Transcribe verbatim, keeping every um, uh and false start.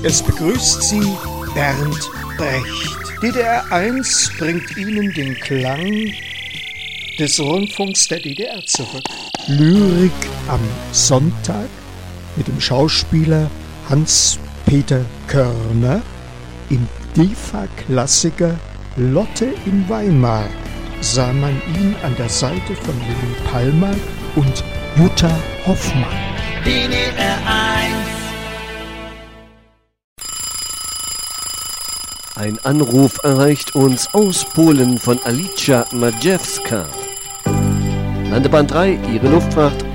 Es begrüßt Sie Bernd Brecht. D D R eins bringt Ihnen den Klang des Rundfunks der D D R zurück. Lyrik am Sonntag mit dem Schauspieler Hans-Peter Körner im D E F A-Klassiker Lotte in Weimar sah man ihn an der Seite von Willy Palmer und Jutta Hoffmann. D D R eins. Ein Anruf erreicht uns aus Polen von Alicja Majewska. Landebahn drei, Ihre Luftfahrt